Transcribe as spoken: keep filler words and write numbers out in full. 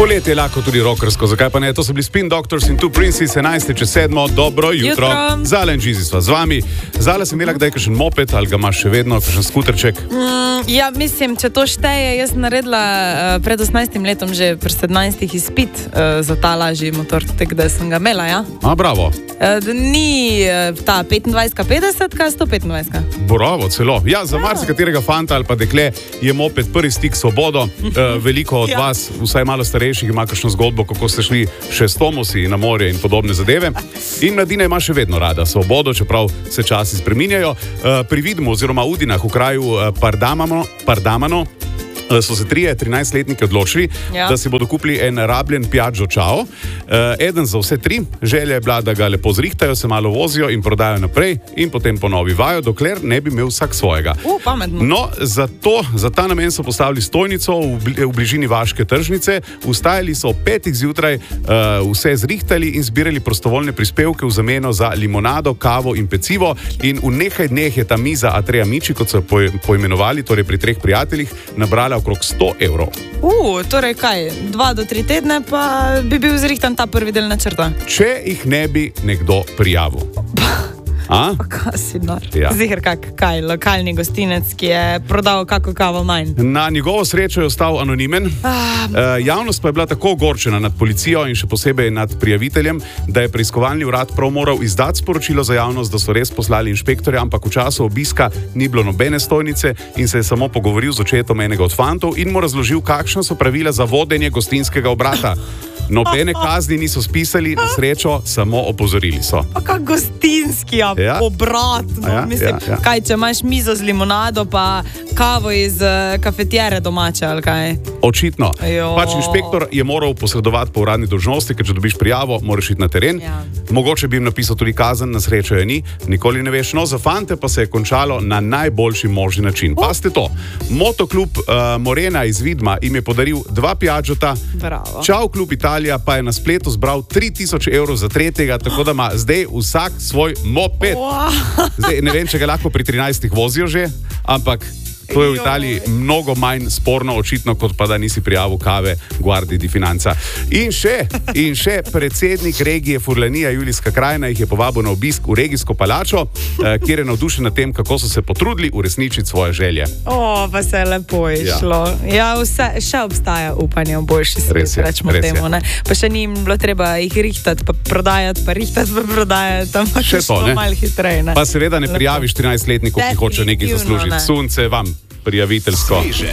Poletje je lahko tudi rockersko, zakaj pa ne? To so bili Spin Doctors in Two Princes, enajst čez sedmo, dobro jutro. jutro. Zala in Džizi sva z vami. Zala si imela kdaj kakšen moped ali ga imaš še vedno, kakšen skuterček? Mm, ja, mislim, če to šteje, jaz naredila uh, pred osemnajstim letom že pri sedemnajstih izpit uh, za ta lažji motor, tako da sem ga imela, ja. A, bravo. Uh, ni uh, ta petindvajset petdeset, kaj sto petindvajset. Bravo, celo. Ja, za ja. marsikaterega fanta ali pa dekle je moped prvi stik s svobodo. Uh, veliko od ja. vas, vsaj malo starejših, ima kakšno zgodbo, kako ste šli še s Tomosi na morje in podobne zadeve. In mladina ima še vedno rada svobodo, čeprav se časi spreminjajo. Uh, pri Vidmu oziroma Udinah v kraju uh, Pardamano, Pardamano so se trije trinajstletniki odločili, ja. da si bodo kupili en rabljen Piaggio Ciao. Uh, eden za vse tri. Želja je bila, da ga lepo zrihtajo, se malo vozijo in prodajo naprej in potem ponovi vajo, dokler ne bi imel vsak svojega. Uh, pametno. No, za, to, za ta namen so postavili stojnico v, bli, v bližini vaške tržnice, vstajali so ob petih zjutraj, uh, vse zrihtali in zbirali prostovoljne prispevke v zameno za limonado, kavo in pecivo. In v nekaj dneh je ta miza Atreja Miči, kot so jo poimenovali, torej pri treh prijateljih, nabrala okrog sto evrov. Uh, torej kaj, dva do tri tedne pa bi bil zrihtan ta prvi del načrta. Če jih ne bi nekdo prijavil. A? Pa kaj si nor? Ja. Ziher kak, kaj, lokalni gostinec, ki je prodal kako kavo manj. Na njegovo srečo je ostal anonimen. Ah. E, javnost pa je bila tako ogorčena nad policijo in še posebej nad prijaviteljem, da je preiskovalni urad prav moral izdati sporočilo za javnost, da so res poslali inšpektorja, ampak v času obiska ni bilo nobene stojnice in se je samo pogovoril z očetom enega od fantov in mu razložil, kakšna so pravila za vodenje gostinskega obrata. Nobene kazni niso spisali, na srečo samo opozorili so. Pa kak gostinski ja. obrat, no, ja, mislim, ja, ja. kaj, če imaš mizo z limonado pa kavo iz uh, kafetjere domače, ali kaj? Očitno. Jo. Pač inšpektor je moral posredovati po uradni dolžnosti, ker če dobiš prijavo, moraš iti na teren. Ja. Mogoče bi jim napisal tudi kazen, na srečo je ni, nikoli ne veš. No, za fante pa se je končalo na najboljši možni način. Uh. Pazite to, motoklub uh, Morena iz Vidma jim je podaril dva Piaggiota, Ciao klub Italija pa je na spletu zbral tri tisoč evrov za tretjega, tako da ima zdaj vsak svoj moped. Wow. Zdaj, ne vem, če ga lahko pri trinajstih vozijo že, ampak to je v Italiji mnogo manj sporno očitno, kot pa da nisi prijavil kave Guardi di Finanza. In še, in še predsednik regije Furlanija Julijska krajina jih je povabil na obisk v regijsko palačo, eh, kjer je navdušen nad tem, kako so se potrudili uresničiti svoje želje. O, pa se je lepo išlo. Ja, ja vse, še obstaja upanje v boljši svet, rečemo temu. Ne? Pa še ni jim bilo treba jih rihtati, pa prodajati, pa rihtati, pa prodajati, ampak še to, malo hitreje. Pa seveda ne prijaviš trinajstletnikov, ki hoče nekaj zaslužiti. Ne. Sunce vam prijaviteljsko.